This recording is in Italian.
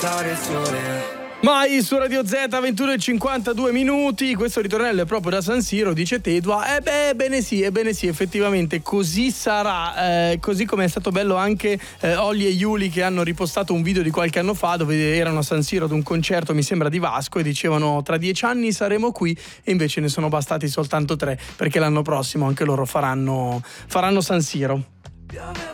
Mai su Radio Z 21:52. Questo ritornello è proprio da San Siro, dice Tedua. Ebbene sì, effettivamente così sarà, così come è stato bello anche Olli e Yuli, che hanno ripostato un video di qualche anno fa dove erano a San Siro ad un concerto, mi sembra di Vasco, e dicevano tra 10 anni saremo qui, e invece ne sono bastati soltanto 3, perché l'anno prossimo anche loro faranno San Siro.